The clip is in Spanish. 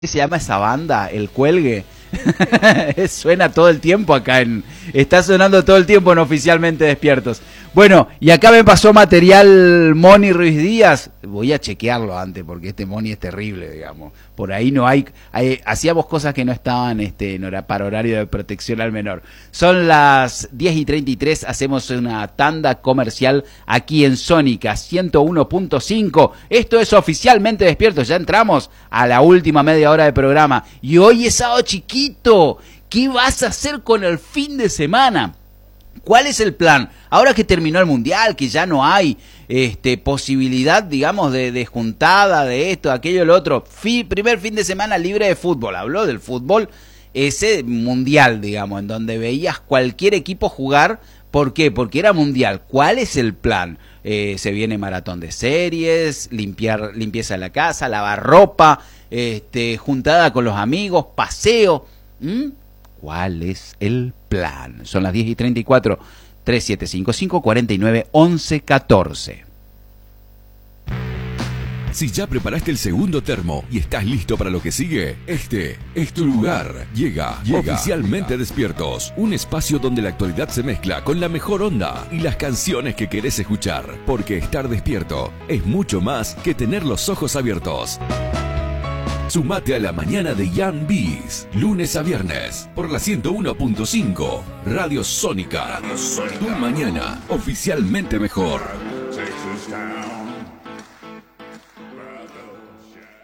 se llama esa banda? El Cuelgue. Suena todo el tiempo acá está sonando todo el tiempo en Oficialmente Despiertos. Bueno, y acá me pasó material Moni Ruiz Díaz. Voy a chequearlo antes porque este Moni es terrible, digamos. Por ahí no hacíamos cosas que no estaban para horario de protección al menor. Son las 10:33, hacemos una tanda comercial aquí en Sónica 101.5. Esto es Oficialmente Despiertos. Ya entramos a la última media hora de programa. Y hoy es sábado chiquito. ¿Qué vas a hacer con el fin de semana? ¿Cuál es el plan? Ahora que terminó el Mundial, que ya no hay posibilidad, digamos, de juntada, de esto, aquello, lo otro. Primer fin de semana libre de fútbol. Habló del fútbol ese mundial, digamos, en donde veías cualquier equipo jugar. ¿Por qué? Porque era mundial. ¿Cuál es el plan? Se viene maratón de series, limpieza de la casa, lavar ropa, juntada con los amigos, paseo. ¿Cuál es el plan? Son las 10:34, 3755-491114. Si ya preparaste el segundo termo y estás listo para lo que sigue, este es tu lugar. Llega Oficialmente Despiertos, un espacio donde la actualidad se mezcla con la mejor onda y las canciones que querés escuchar, porque estar despierto es mucho más que tener los ojos abiertos. Sumate a la mañana de Jan Bis, lunes a viernes, por la 101.5, Radio Sónica. Tu mañana, oficialmente mejor.